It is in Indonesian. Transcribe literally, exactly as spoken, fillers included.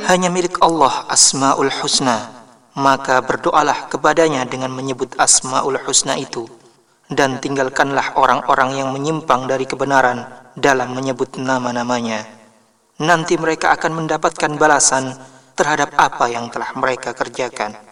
hanya milik Allah Asmaul Husna, maka berdoalah kepadanya dengan menyebut Asmaul Husna itu, dan tinggalkanlah orang-orang yang menyimpang dari kebenaran dalam menyebut nama-namanya. Nanti mereka akan mendapatkan balasan terhadap apa yang telah mereka kerjakan.